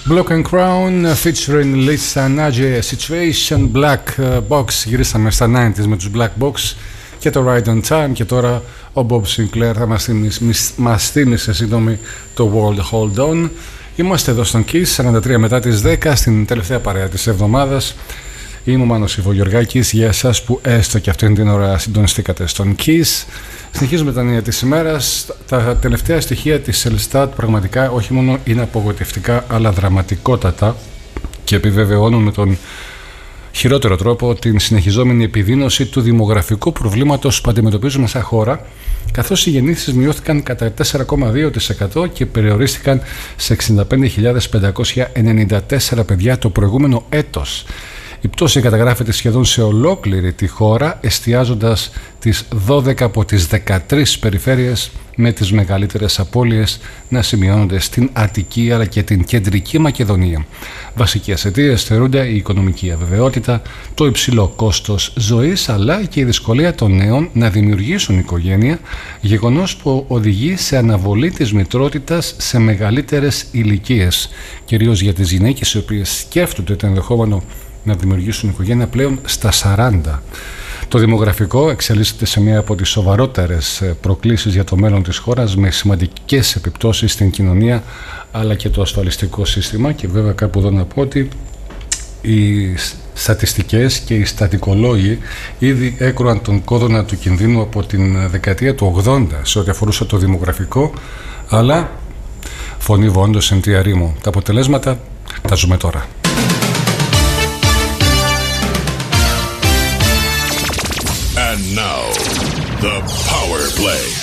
Block and Crown featuring Lisa Nage, Situation, Black Box. Γυρίσαμε στα 90s με τους Black Box και το Ride on Time, και τώρα ο Bob Sinclair θα μας θύμισε το World Hold On. Είμαστε εδώ στον Kiss, 43 μετά τις 10, στην τελευταία παρέα της εβδομάδας. Είμαι ο Μάνος Ιβογεωργάκης, για εσάς που έστω και αυτήν την ώρα συντονιστήκατε στον Kiss. Συνεχίζουμε τα νέα της ημέρας. Τα τελευταία στοιχεία της Elstat πραγματικά όχι μόνο είναι απογοητευτικά, αλλά δραματικότατα, και επιβεβαιώνουν με τον χειρότερο τρόπο την συνεχιζόμενη επιδείνωση του δημογραφικού προβλήματος που αντιμετωπίζουμε σαν χώρα, καθώς οι γεννήσεις μειώθηκαν κατά 4,2% και περιορίστηκαν σε 65.594 παιδιά το προηγούμενο έτος. Η πτώση καταγράφεται σχεδόν σε ολόκληρη τη χώρα, εστιάζοντας τις 12 από τις 13 περιφέρειες, με τις μεγαλύτερες απώλειες να σημειώνονται στην Αττική αλλά και την Κεντρική Μακεδονία. Βασικές αιτίες θεωρούνται η οικονομική αβεβαιότητα, το υψηλό κόστος ζωής, αλλά και η δυσκολία των νέων να δημιουργήσουν οικογένεια, γεγονός που οδηγεί σε αναβολή της μητρότητας σε μεγαλύτερες ηλικίες, κυρίως για τις γυναίκες οι οποίες σκέφτονται το ενδεχόμενο να δημιουργήσουν οικογένεια πλέον στα 40. Το δημογραφικό εξελίσσεται σε μία από τις σοβαρότερες προκλήσεις για το μέλλον της χώρας, με σημαντικές επιπτώσεις στην κοινωνία αλλά και το ασφαλιστικό σύστημα. Και βέβαια κάπου εδώ να πω ότι οι στατιστικές και οι στατικολόγοι ήδη έκρουαν τον κόδωνα του κινδύνου από την δεκαετία του 80 σε ό,τι αφορούσε το δημογραφικό, αλλά φωνή όντως εν τη αρήμου. Τα αποτελέσματα τα ζούμε τώρα. And now, the Power Play.